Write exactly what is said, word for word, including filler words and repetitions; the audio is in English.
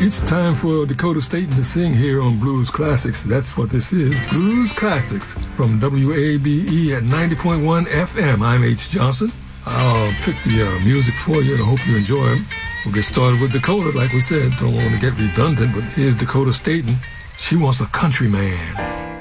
It's time for Dakota Staten to sing here on Blues Classics. That's what this is, Blues Classics from W A B E at ninety point one F M. I'm H. Johnson. I'll pick the uh, music for you, and I hope you enjoy them. We'll get started with Dakota, like we said. Don't want to get redundant, but here's Dakota Staten. She wants a country man.